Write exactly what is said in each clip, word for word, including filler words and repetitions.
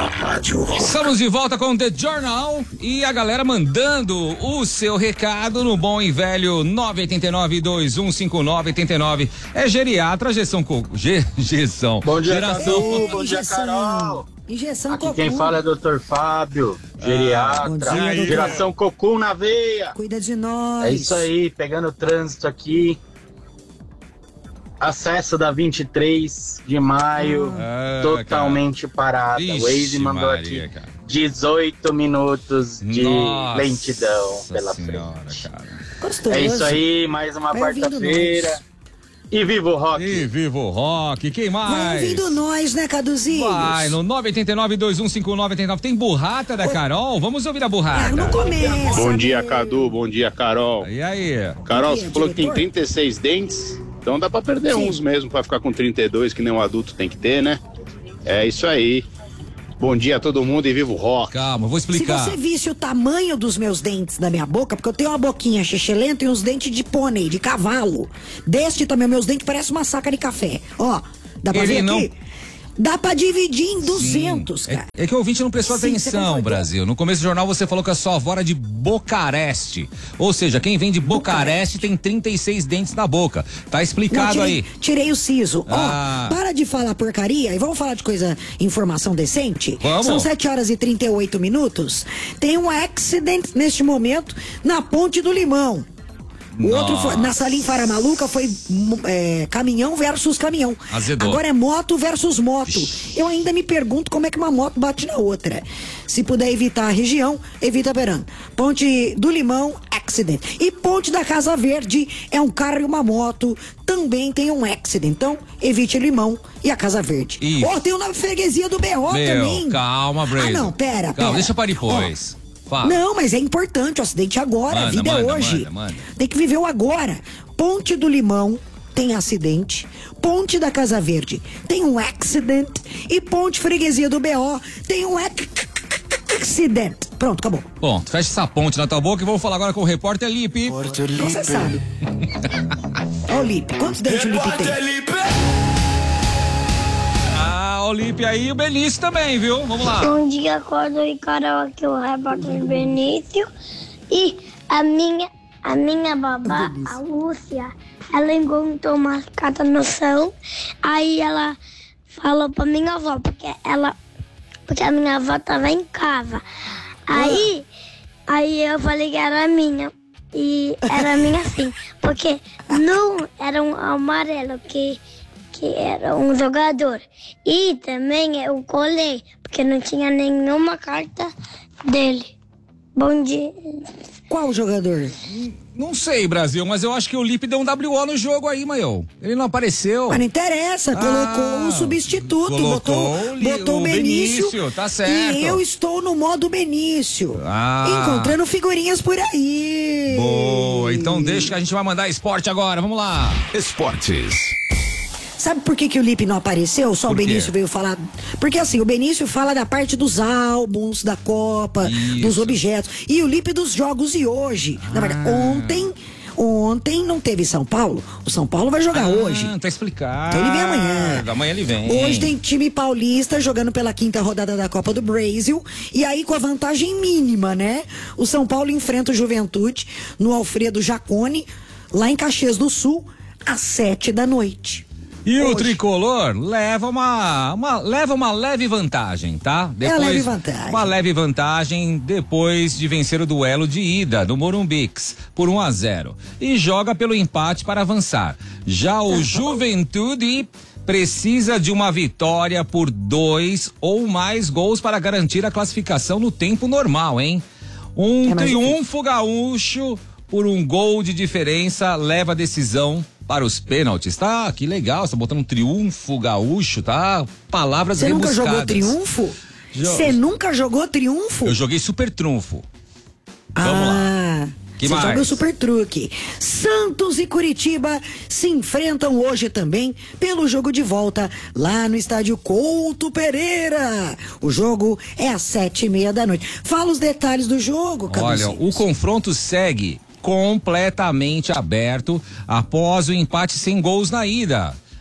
rádio. Estamos de volta com o The Journal e a galera mandando o seu recado no bom e velho nove oito nove, dois um cinco nove oito nove. É geriatra, Gestão Coco. Ge, gestão. Bom dia, Geração. Cadu. Bom dia, Carol. Injeção Aqui Cocum. quem fala é doutor Fábio, geriatra. Bom dia, doutor. Geração Cocum na veia. Cuida de nós. É isso aí, pegando o trânsito aqui. Acesso da vinte e três de maio, Ah, totalmente parada. Ixi, O Waze mandou Maria, aqui cara. dezoito minutos de Nossa lentidão pela senhora, frente. cara. Gostoso. É isso aí, mais uma Vai ouvindo quarta-feira. nós. E viva o rock! E viva o rock, quem Vai mais? ouvindo nós, né, Caduzinho? Vai, no nove oito nove, dois um cinco nove oito nove. Tem burrata da Carol? Vamos ouvir a burrata. Ah, não começa. Bom dia, meu. Bom Bom dia, Carol. E aí? Carol, Bom dia, você falou que tem diretor. trinta e seis dentes, então dá pra perder Sim. uns mesmo, pra ficar com trinta e dois, que nem um adulto tem que ter, né? É isso aí. Bom dia a todo mundo e viva o rock. Calma, vou Se explicar. você visse o tamanho dos meus dentes na minha boca, porque eu tenho uma boquinha xixelenta e uns dentes de pônei, de cavalo. Deste também, meus dentes parecem uma saca de café. Ó, dá pra Ele ver não- aqui? Dá pra dividir em duzentos, Sim. cara. É, é que o ouvinte não prestou Sim, você atenção, concordou. Brasil. No começo do jornal você falou que a sua avó era de Bucareste. Ou seja, quem vem de Bucareste tem trinta e seis dentes na boca. Tá Não, explicado tirei, aí. tirei o siso. Ah. Ó, para de falar porcaria e vamos falar de coisa, informação decente? Vamos. São sete horas e trinta e oito minutos. Tem um accident neste momento na Ponte do Limão. O outro foi, na Salim Faramaluca foi é, caminhão versus caminhão. Azedou. Agora é moto versus moto. Eu ainda me pergunto como é que uma moto bate na outra. Se puder evitar a região, evita Verano. Ponte do Limão, accident. E Ponte da Casa Verde é um carro e uma moto. Também tem um accident. Então, evite Limão e a Casa Verde. Isso. Ó, tem uma freguesia do B O Meu, também. calma, Brady. Ah, não, pera, Calma, pera. deixa para depois. Fala. Não, mas é importante o acidente agora, Manda, a vida manda, é hoje. manda, manda. Tem que viver o agora. Ponte do Limão tem acidente, Ponte da Casa Verde tem um accident e Ponte Freguesia do B O tem um ac- accident. Pronto, acabou. Bom, fecha essa ponte na tua boca e vamos falar agora com o repórter Lipe. Você sabe. Ó o Lipe, quantos dentes o Lipe tem? Ah, o Lipe aí e o Benício também, viu? Vamos lá. Bom dia, Acordo e Carol, aqui o repórter Benício. E a minha, a minha babá, a Lúcia, ela encontrou uma carta no chão. Aí ela falou pra minha avó, porque ela, porque a minha avó tava em casa. Aí, aí eu falei que era minha. E era minha sim, porque não era um amarelo que que era um jogador. E também eu colei, porque não tinha nenhuma carta dele. Bom dia. Qual jogador? Não sei, Brasil, mas eu acho que o Lipe deu um W O no jogo aí, Maio. Ele não apareceu. Mas não interessa, colocou Ah, um substituto, colocou botou, o Li- botou o o Benício, Benício, tá certo. E eu estou no modo Benício, Ah. encontrando figurinhas por aí. Boa, então deixa que a gente vai mandar esporte agora, vamos lá. Esportes. Sabe por que, que o Lipe não apareceu? Só Por o quê? Benício veio falar. Porque assim, o Benício fala da parte dos álbuns, da Copa, Isso. dos objetos. E o Lipe dos jogos e hoje. Na verdade, ontem, ontem não teve São Paulo. O São Paulo vai jogar hoje. Ah, tá explicado. Então ele vem amanhã. Amanhã ele vem. Hoje tem time paulista jogando pela quinta rodada da Copa do Brasil. E aí com a vantagem mínima, né? O São Paulo enfrenta o Juventude no Alfredo Jaconi, lá em Caxias do Sul, às sete da noite. E o Hoje. tricolor leva uma, uma, leva uma leve vantagem, tá? É leve vantagem. Uma leve vantagem depois de vencer o duelo de ida do Morumbix por um a zero. E joga pelo empate para avançar. Já o Juventude precisa de uma vitória por dois ou mais gols para garantir a classificação no tempo normal, hein? Um É mais triunfo gaúcho por um gol de diferença leva a decisão para os pênaltis. Tá, que legal, você tá botando um triunfo gaúcho, tá? Palavras Você nunca rebuscadas. jogou triunfo? Jo- Você nunca jogou triunfo? Eu joguei super trunfo. Vamos lá. ah, Que você mais? joga o super truque. Santos e Curitiba se enfrentam hoje também pelo jogo de volta lá no estádio Couto Pereira. O jogo é às sete e meia da noite. Fala os detalhes do jogo, Olha, Caduzinho. o confronto segue completamente aberto após o empate sem gols na ida.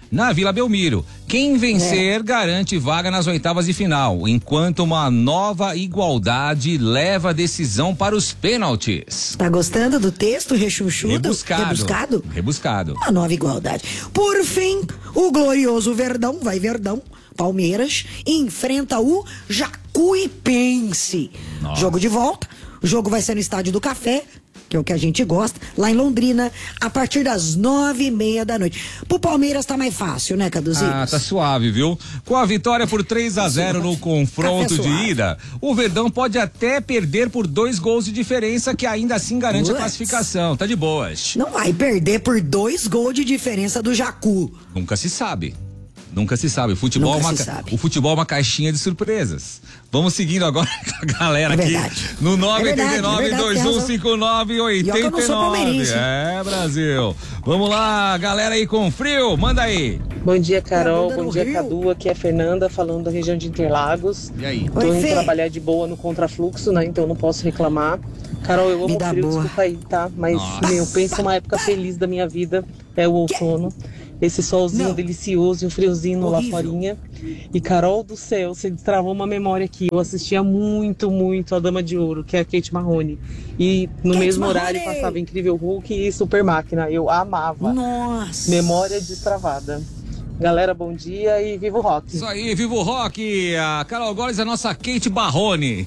na Vila Belmiro. Quem vencer é. garante vaga nas oitavas de final, enquanto uma nova igualdade leva a decisão para os pênaltis. Tá gostando do texto rechonchudo? Rebuscado. Rebuscado? Rebuscado. A nova igualdade. Por fim, o glorioso Verdão, vai Verdão, Palmeiras, enfrenta o Jacuipense. Nossa. Jogo de volta, o jogo vai ser no Estádio do Café, que é o que a gente gosta, lá em Londrina, a partir das nove e meia da noite. Pro Palmeiras tá mais fácil, né, Caduzinho? Ah, tá suave, viu? Com a vitória por três a zero no confronto de ida, o Verdão pode até perder por dois gols de diferença, que ainda assim garante Puts. a classificação. Tá de boas. Não vai perder por dois gols de diferença do Jacu. Nunca se sabe. Nunca se sabe. O futebol, Nunca é uma, se sabe. o futebol é uma caixinha de surpresas. Vamos seguindo agora com a galera é aqui no nove oito nove, dois um cinco nove, oito nove. É, Brasil. Vamos lá, galera aí com frio, manda aí. Bom dia, Carol. Bom dia, Cadu. Aqui é a Fernanda, falando da região de Interlagos. E aí? Tô Oi, indo Fê. trabalhar de boa no contrafluxo, né? Então não posso reclamar. Carol, eu amo o frio, boa. desculpa aí, tá? Mas, Nossa. meu, penso uma época feliz da minha vida, é o outono. Esse solzinho não. delicioso e o friozinho Horrível. lá forinha. E Carol do céu, você destravou uma memória aqui. Eu assistia muito, muito a Dama de Ouro, que é a Kate Marrone. E no Kate mesmo Marrone. horário passava Incrível Hulk e Super Máquina. Eu amava. Nossa. Memória destravada. Galera, bom dia e viva o rock. Isso aí, viva o rock. A Carol Goles é a nossa Kate Marrone.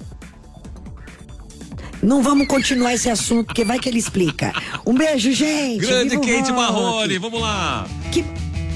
Não vamos continuar esse assunto, porque vai que ele explica. Um beijo, gente. Grande Kate Marrone, vamos lá. Que